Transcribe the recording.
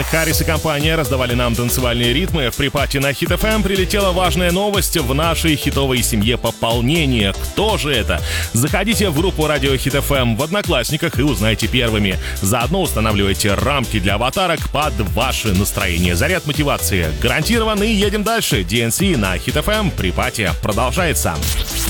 Кальвин Харрис и компания раздавали нам танцевальные ритмы. В припате на Хит FM прилетела важная новость: в нашей хитовой семье пополнение. Кто же это? Заходите в группу Радио Хит FM в Одноклассниках и узнайте первыми. Заодно устанавливайте рамки для аватарок под ваше настроение. Заряд мотивации гарантирован, и едем дальше. DNC на Хит FM. Припати продолжается.